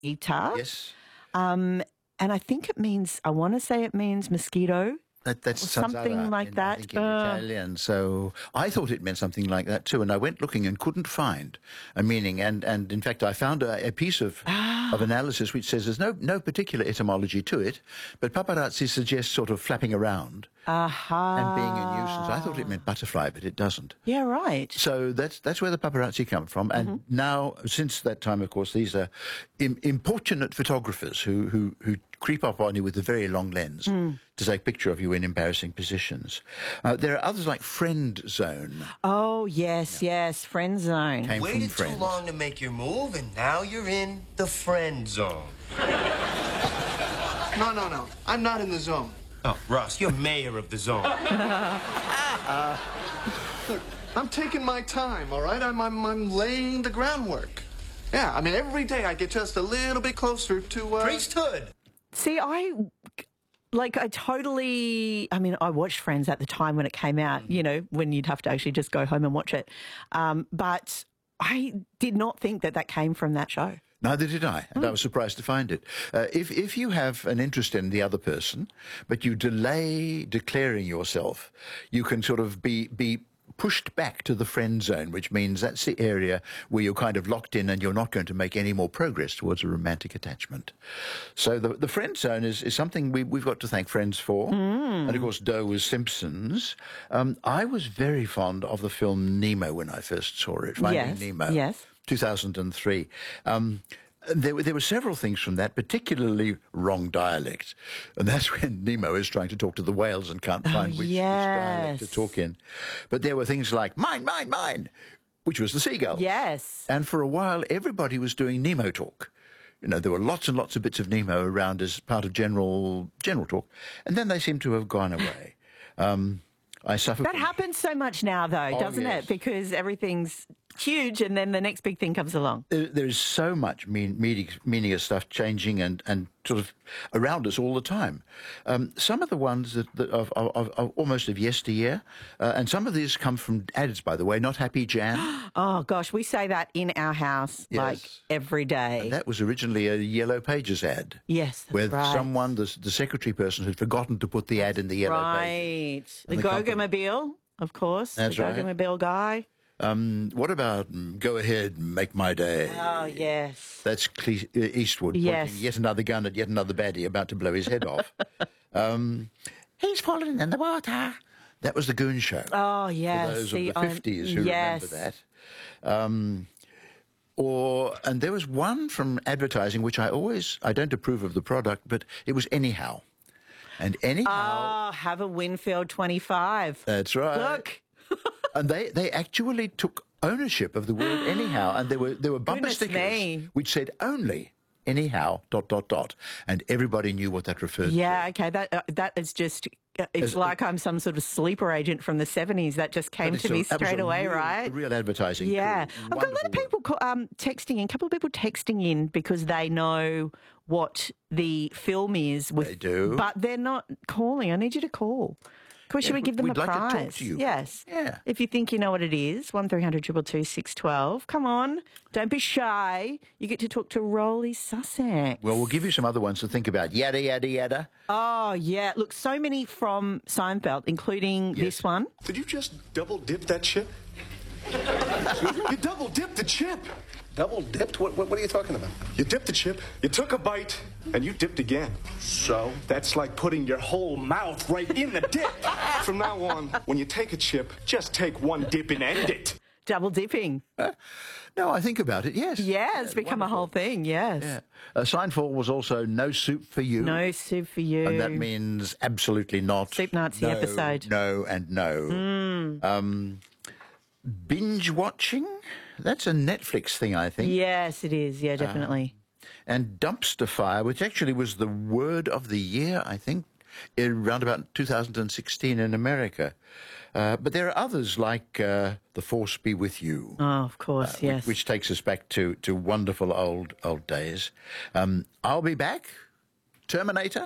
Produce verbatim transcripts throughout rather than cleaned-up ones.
Ita. Yes. Um, and I think it means, I want to say it means mosquito. That, that's something zanzara like in, that. I think in Uh, Italian. So I thought it meant something like that too, and I went looking and couldn't find a meaning. And, and in fact, I found a, a piece of ah. of analysis which says there's no no particular etymology to it, but paparazzi suggests sort of flapping around Aha. and being a nuisance. I thought it meant butterfly, but it doesn't. Yeah, right. So that's that's where the paparazzi come from. And Mm-hmm. now, since that time, of course, these are Im- importunate photographers who, who, who creep up on you with a very long lens mm. to take a picture of you in embarrassing positions. Uh, there are others like Friend Zone. Oh, yes, yeah. yes, friend zone. Came Waited from too friends. long to make your move, and now you're in the friend zone. No, no, no. I'm not in the zone. Oh, Ross, you're mayor of the zone. uh, look, I'm taking my time, all right? I'm, I'm, I'm laying the groundwork. Yeah, I mean, every day I get just a little bit closer to, uh... priesthood. See, I... Like, I totally, I mean, I watched Friends at the time when it came out, you know, when you'd have to actually just go home and watch it. Um, but I did not think that that came from that show. Neither did I, and Mm. I was surprised to find it. Uh, if if you have an interest in the other person, but you delay declaring yourself, you can sort of be be pushed back to the friend zone, which means that's the area where you're kind of locked in and you're not going to make any more progress towards a romantic attachment. So the the friend zone is, is something we, we've got to thank Friends for. Mm. And, of course, Doe was Simpsons. Um, I was very fond of the film Nemo when I first saw it, Finding yes. Nemo. Yes. two thousand three. Um, there, were, there were several things from that, particularly wrong dialect. And that's when Nemo is trying to talk to the whales and can't find oh, which, yes. which dialect to talk in. But there were things like, mine, mine, mine, which was the seagull. Yes. And for a while, everybody was doing Nemo talk. You know, there were lots and lots of bits of Nemo around as part of general general talk. And then they seem to have gone away. Um, I suffer That from... happens so much now, though, Oh, doesn't yes. it? Because everything's huge and then the next big thing comes along. There, there is so much mean, meaning, meaningless stuff changing and, and sort of around us all the time. Um, some of the ones that, that of, of, of almost of yesteryear, uh, and some of these come from ads, by the way, not Happy Jan. Oh, gosh, we say that in our house Yes. like every day. And that was originally a Yellow Pages ad. Yes, that's where right. someone, the, the secretary person, had forgotten to put the ad in the Yellow right. Pages. The, And the company- Go-Go-Mobile, of course. That's the right. Go-Go-Mobile guy. Um, what about mm, Go Ahead, Make My Day? Oh, yes. That's Cle- Eastwood Yes. pointing yet another gun at yet another baddie about to blow his head off. Um, he's fallen in the water. That was the Goon Show. Oh, yes. For those See, of the I'm- fifties who yes. remember that. Um, or and there was one from advertising which I always I don't approve of the product, but it was Anyhow. And Anyhow. Oh, have a Winfield twenty-five. That's right. Look. And they, they actually took ownership of the word anyhow, and there were there were bumper Goodness stickers me. which said only anyhow dot dot dot, and everybody knew what that referred Yeah, to. okay. That uh, that is just. uh, It's As- like I'm some sort of sleeper agent from the seventies. That just came But to it's a- me that was straight a away, real, right? a real advertising. Yeah, tool. I've got a lot of Wonderful people call, um, texting in. A couple of people texting in because they know what the film is. With, They do. but they're not calling. I need you to call. Can we, should Yeah, we give them we'd a like to talk prize? to you. Yes. Yeah. If you think you know what it is, one three hundred two two two six twelve. Come on, don't be shy. You get to talk to Rolly Sussex. Well, we'll give you some other ones to think about. Yada yada yada. Oh yeah, look, so many from Seinfeld, including Yes. this one. Did you just double dip that chip? You double dipped the chip. Double dipped? What, what, what are you talking about? You dipped the chip, you took a bite, and you dipped again. So? That's like putting your whole mouth right in the dip. From now on, when you take a chip, just take one dip and end it. Double dipping. No, I think about it. Yes. Yeah, it's become a whole thing. Yes. Yeah. Uh, Seinfeld was also No Soup for You. No soup for you. And that means absolutely not. Soup Nazi no, episode. No and no. Mm. Um, binge watching? That's a Netflix thing, I think. Yes, it is. Yeah, definitely. Uh, and Dumpster Fire, which actually was the word of the year, I think, around about two thousand sixteen in America. Uh, but there are others like uh, The Force Be With You. Oh, of course, uh, yes. Which, which takes us back to, to wonderful old old days. Um, I'll Be Back, Terminator,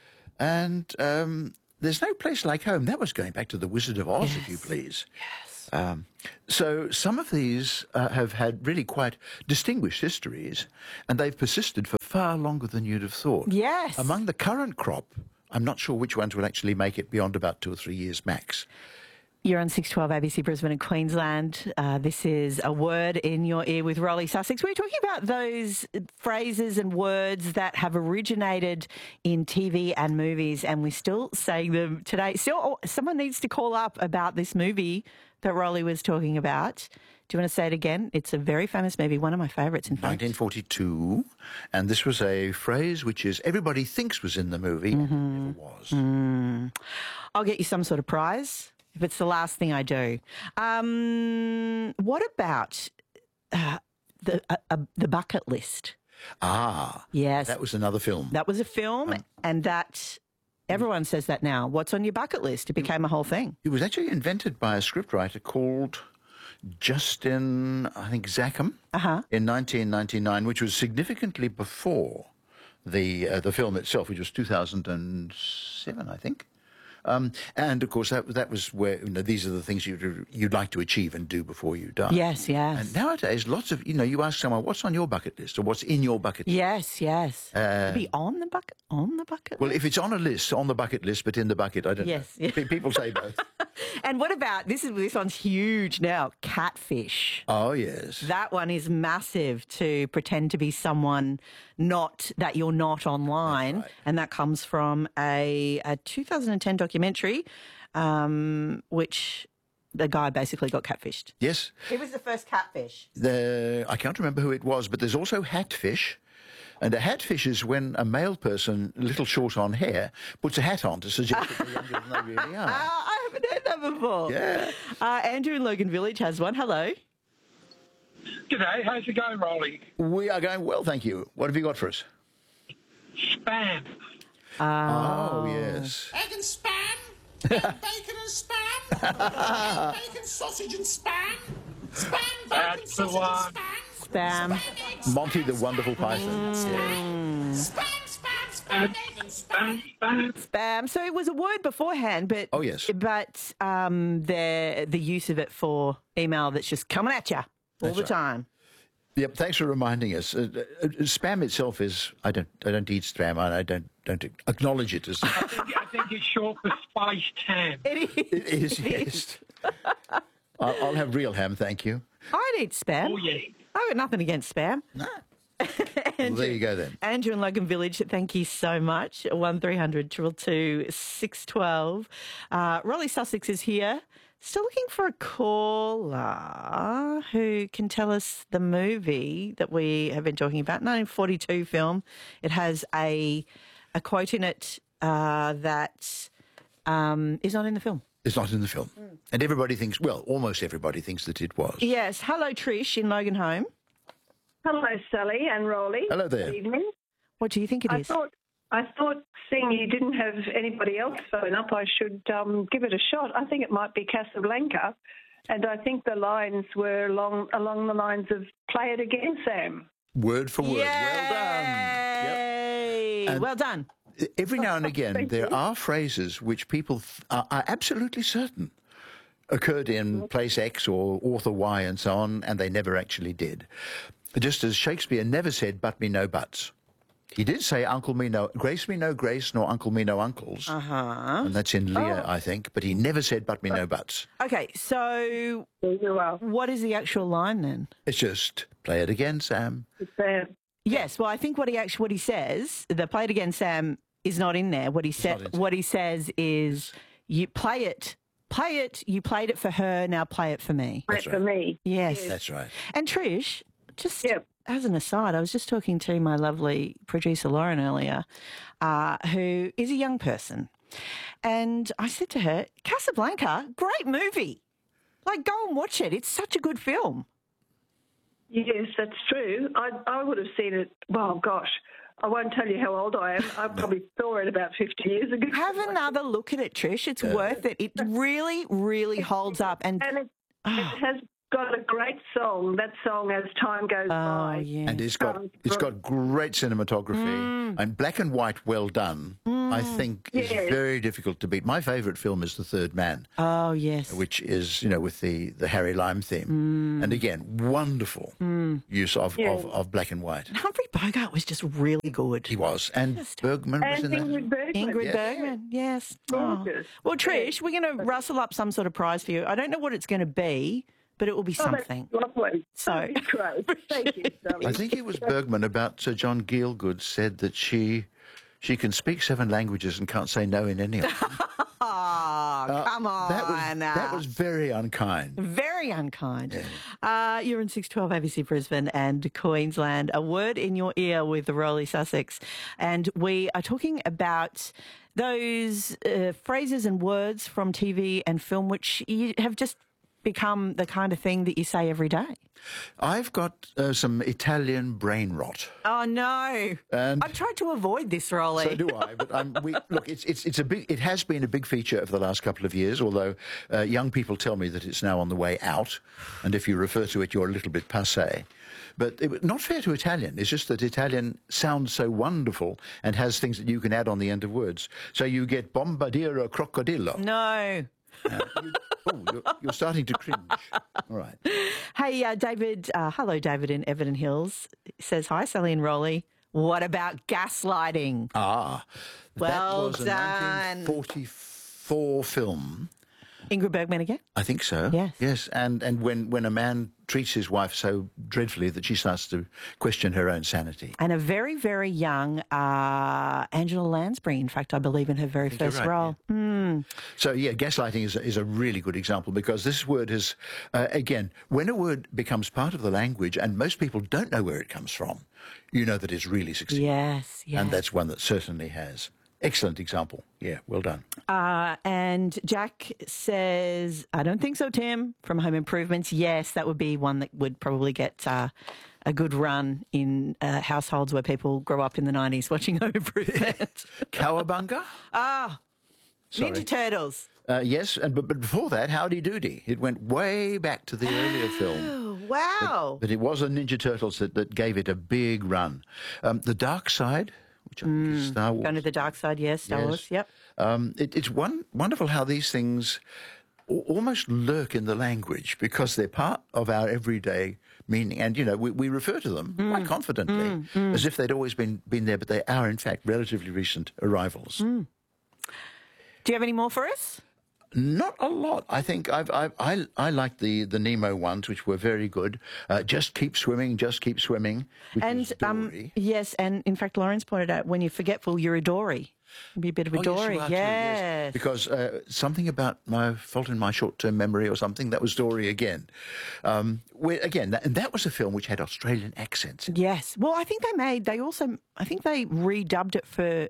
and um, There's No Place Like Home. That was going back to The Wizard of Oz, Yes. if you please. Yes. Um, so some of these uh, have had really quite distinguished histories, and they've persisted for far longer than you'd have thought. Yes. Among the current crop, I'm not sure which ones will actually make it beyond about two or three years max. You're on six twelve A B C Brisbane and Queensland. Uh, this is A Word in Your Ear with Rolly Sussex. We're talking about those phrases and words that have originated in T V and movies, and we're still saying them today. Still, oh, someone needs to call up about this movie that Rolly was talking about. Do you want to say it again? It's a very famous movie, one of my favourites, in fact. nineteen forty-two, and this was a phrase which is everybody thinks was in the movie, mm-hmm. never was. Mm. I'll get you some sort of prize if it's the last thing I do. Um, what about uh, the uh, uh, the bucket list? Ah, yes, that was another film. That was a film, um, and that everyone says that now. What's on your bucket list? It became a whole thing. It was actually invented by a scriptwriter called Justin, I think, Zackham, uh-huh. in nineteen ninety-nine, which was significantly before the uh, the film itself, which was two thousand seven, I think. Um, and, of course, that that was where, you know, these are the things you'd, you'd like to achieve and do before you die. Yes, yes. And nowadays, lots of, you know, you ask someone, what's on your bucket list or what's in your bucket list? Yes, yes. Uh, be on the bucket, on the bucket Well, list? if it's on a list, on the bucket list, but in the bucket, I don't yes, know. Yes. People say both. And what about, this is this one's huge now, catfish. Oh, yes. That one is massive, to pretend to be someone not that you're not online. Right. And that comes from a, a two thousand ten documentary, um, which the guy basically got catfished. Yes. He was the first catfish. The, I can't remember who it was, but there's also hatfish. And a hatfish is when a male person, a little short on hair, puts a hat on to suggest that they're younger than they really are. I haven't heard that before. Yeah. Uh, Andrew in Logan Village has one. Hello. G'day, how's it going, Rolly? We are going well, thank you. What have you got for us? Spam. Oh, oh yes. Egg and spam, bacon and spam, bacon, sausage and spam, spam, bacon, That's the sausage one. and spam. Spam. Monty the Wonderful Python. Spam, spam, spam, egg and spam. Spam. Spam. So it was a word beforehand, but Oh, yes. but um, the the use of it for email that's just coming at you all That's the right. time. Yep, thanks for reminding us. Uh, uh, spam itself is, I don't I don't eat spam, and I don't don't acknowledge it as... I think, I think it's short for spiced ham. It is. It is, yes. I'll, I'll have real ham, thank you. I'd eat spam. Oh, yeah. I've got nothing against spam. No. Well, there you go then. Andrew in Logan Village, thank you so much. one three hundred two two two six one two. Uh, Rolly Sussex is here. Still looking for a caller who can tell us the movie that we have been talking about, nineteen forty-two film. It has a a quote in it uh, that um, is not in the film. It's not in the film. Mm. And everybody thinks, well, almost everybody thinks that it was. Yes. Hello, Trish in Logan Home. Hello, Sally and Rolly. Hello there. Good evening. What do you think it I is? thought, I thought, seeing you didn't have anybody else phone up, I should um, give it a shot. I think it might be Casablanca, and I think the lines were along along the lines of "Play it again, Sam." Word for word. Yay! Well done. Yep. And well done. Every now and again, Thank there you. are phrases which people th- are, are absolutely certain occurred in place X or author Y and so on, and they never actually did. Just as Shakespeare never said, "But me no buts." He did say, "Uncle me no, grace me no grace, nor uncle me no uncles." Uh-huh. And that's in Lear, I think. But he never said, "But me no buts." Okay, so There you are. what is the actual line then? It's just, play it again, Sam. Sam. Yes, well, I think what he actually what he says, the "play it again, Sam," is not in there. What he not said, in- what he says is, "You play it, play it. You played it for her. Now play it for me." Play That's it for me. Yes. That's right. And Trish, just Yep. as an aside, I was just talking to my lovely producer Lauren earlier, uh, who is a young person, and I said to her, "Casablanca, great movie. Like, go and watch it. It's such a good film." Yes, that's true. I I would have seen it. Well, gosh, I won't tell you how old I am. I probably saw it about fifty years ago. Have another look at it, Trish. It's worth it. It really, really holds up. And And it, it has got a great song. That song, As Time Goes oh By. yeah, And it's got Um, it's got great cinematography and black and white, well done. I think is Yes. very difficult to beat. My favourite film is The Third Man, Oh, yes. which is, you know, with the, the Harry Lime theme. And again, wonderful use of, Yeah. of, of black and white. Humphrey Bogart was just really good. He was. And Just- Bergman was And in that. Ingrid Bergman. Ingrid Yes. Bergman, yes. Oh. Gorgeous. Well, Trish, we're going to rustle up some sort of prize for you. I don't know what it's going to be, but it will be Oh, that's something. lovely. So- That's great. Thank you, Sally. I think it was Bergman about Sir John Gielgud said that she she can speak seven languages and can't say no in any of them. Oh, come on. That was, that was very unkind. Very unkind. Uh, you're in six twelve A B C Brisbane and Queensland. A word in your ear with Rolly Sussex. And we are talking about those uh, phrases and words from T V and film which you have just become the kind of thing that you say every day. I've got uh, some Italian brain rot. Oh, no. And- I've tried to avoid this, Rolly. So do I. But um, we, look, it's it's it's a big. It has been a big feature over the last couple of years. Although uh, young people tell me that it's now on the way out, and if you refer to it, you're a little bit passé. But it, not fair to Italian. It's just that Italian sounds so wonderful and has things that you can add on the end of words. So you get bombardiro crocodillo. No. Uh, you, oh, you're, you're starting to cringe. All right. Hey, uh, David, uh, hello, David in Everton Hills, says, hi, Sally and Rolly. What about gaslighting? Ah, Well that was a done. nineteen forty-four film. Ingrid Bergman again? I think so. Yes. Yes, and, and when, when a man treats his wife so dreadfully that she starts to question her own sanity. And a very, very young uh, Angela Lansbury, in fact, I believe, in her very think you're first right, role. Mm. So, yeah, gaslighting is, is a really good example because this word is, uh, again, when a word becomes part of the language and most people don't know where it comes from, you know that it's really succeeding. Yes, yes. And that's one that certainly has. Excellent example. Yeah, well done. Uh, and Jack says, I don't think so, Tim, from Home Improvements. Yes, that would be one that would probably get uh, a good run in uh, households where people grow up in the nineties watching Home Improvement. Cowabunga? Ah, Sorry. Ninja Turtles. Uh, yes, and but, but before that, Howdy Doody. It went way back to the earlier film. Oh, wow. But it was the Ninja Turtles that, that gave it a big run. Um, the Dark Side, which I think is Star Wars. Going to the dark side, yes, Star Yes. Wars, yep. Um, it, it's one, wonderful how these things al- almost lurk in the language because they're part of our everyday meaning. And, you know, we, we refer to them Mm. quite confidently as if they'd always been, been there, but they are, in fact, relatively recent arrivals. Mm. Do you have any more for us? Not a lot. I think I've, I've, I I like the, the Nemo ones, which were very good. Uh, just keep swimming, just keep swimming. Which And is um, Dory. yes, and in fact, Lawrence pointed out when you're forgetful, you're a Dory. Be a bit of a Oh, Dory, yes, you are too, yes. Because uh, something about my fault in my short-term memory or something, that was Dory again. Um, where, again, that, and that was a film which had Australian accents. in it. Yes. Well, I think they made, they also, I think they redubbed it for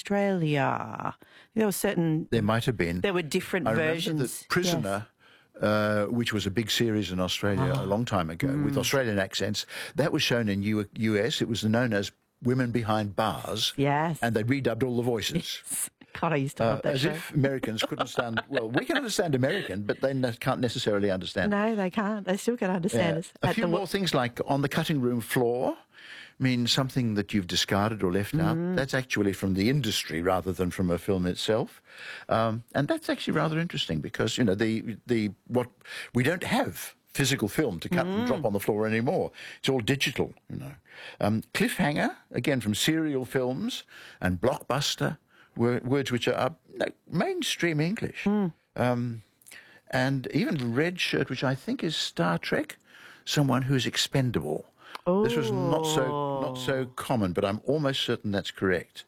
Australia. There were certain, There might have been. there were different I remember versions. that Prisoner, uh, which was a big series in Australia Ah. a long time ago Mm. with Australian accents, that was shown in U- US. It was known as Women Behind Bars. Yes. And they redubbed all the voices. Yes. God, I used to Uh, love that as show. if Americans couldn't stand. Well, we can understand American, but they ne- can't necessarily understand. No, they can't. They still can't understand Yeah. us. A At few the- more things like on the cutting room floor means something that you've discarded or left Mm. out. That's actually from the industry rather than from a film itself, um, and that's actually rather interesting because you know the the what we don't have physical film to cut and drop on the floor anymore. It's all digital, you know. Um, cliffhanger again from serial films and blockbuster wor- words which are uh, mainstream English. Um, and even red shirt, which I think is Star Trek, someone who's expendable. This was not so not so common, but I'm almost certain that's correct.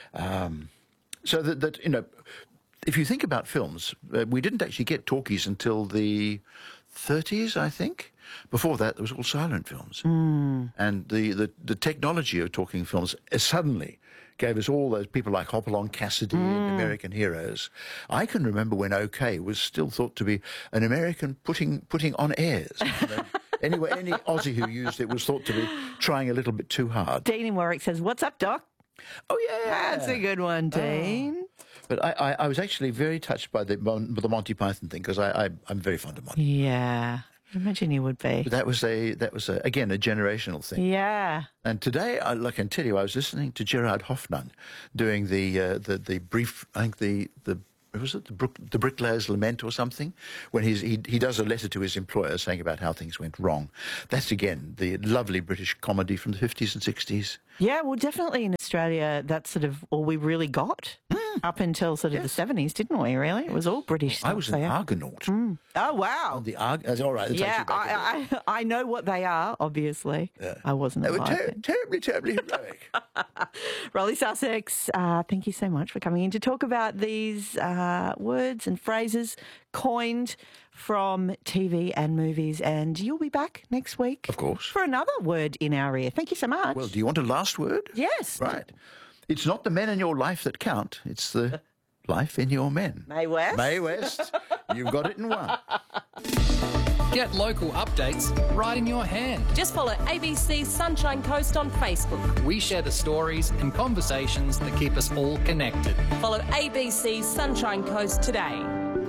Um, so that, that you know, if you think about films, uh, we didn't actually get talkies until the thirties, I think. Before that, there was all silent films, and the, the the technology of talking films uh, suddenly gave us all those people like Hopalong Cassidy and American Heroes. I can remember when OK was still thought to be an American putting putting on airs. You know? Anyway, any Aussie who used it was thought to be trying a little bit too hard. Dean in Warwick says, what's up, Doc? Oh, yeah. That's a good one, Dean. But I, I, I was actually very touched by the, Mon- the Monty Python thing because I, I, I'm very fond of Monty. Yeah. I imagine you would be. But that was a that was a, again a generational thing. Yeah. And today, I, I can tell you, I was listening to Gerard Hoffmann doing the uh, the the brief. I think the the. Was it the, Brook, the Bricklayer's Lament or something? When he's, he he does a letter to his employer saying about how things went wrong. That's, again, the lovely British comedy from the fifties and sixties. Yeah, well, definitely in Australia, that's sort of all we really got mm. up until sort of yes. the seventies, didn't we, really? It was all British stuff. I was an there. Argonaut. Mm. Oh, wow. On the Arg- all right, yeah, I, I, I know what they are, obviously. Yeah. I wasn't They were alive ter- terribly, terribly heroic. Rolly Sussex, uh, thank you so much for coming in to talk about these uh, words and phrases coined from T V and movies. And you'll be back next week. Of course. For another word in our ear. Thank you so much. Well, do you want a last word? Yes. Right. It's not the men in your life that count. It's the life in your men. Mae West. Mae West. You've got it in one. Get local updates right in your hand. Just follow A B C Sunshine Coast on Facebook. We share the stories and conversations that keep us all connected. Follow A B C Sunshine Coast today.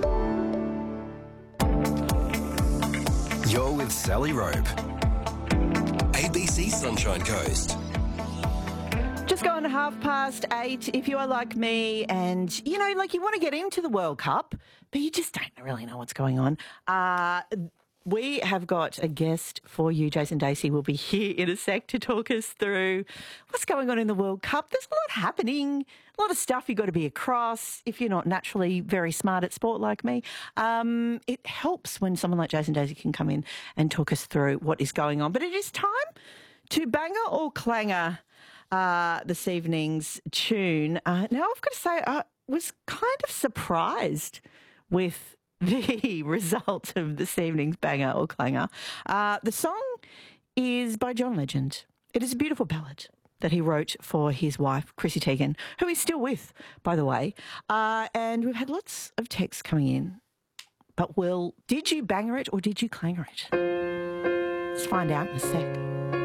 You're with Sally Rope. A B C Sunshine Coast. Just going half past eight. If you are like me and, you know, like you want to get into the World Cup, but you just don't really know what's going on, uh, we have got a guest for you. Jason Dacey will be here in a sec to talk us through what's going on in the World Cup. There's a lot happening, a lot of stuff you've got to be across if you're not naturally very smart at sport like me. Um, it helps when someone like Jason Dacey can come in and talk us through what is going on. But it is time to banger or clanger uh, this evening's tune. Uh, now, I've got to say, I was kind of surprised with the result of this evening's banger or clanger. Uh, the song is by John Legend. It is a beautiful ballad that he wrote for his wife, Chrissy Teigen, who he's still with, by the way. Uh, and we've had lots of texts coming in. But, Will, did you banger it or did you clanger it? Let's find out in a sec.